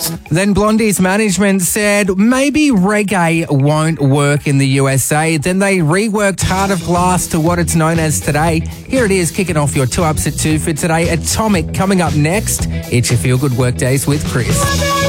Then Blondie's management said maybe reggae won't work in the USA. Then they reworked Heart of Glass to what it's known as today. Here it is, kicking off your 2 Ups at 2 for today. Atomic coming up next. It's your Feel Good Workdays with Chris.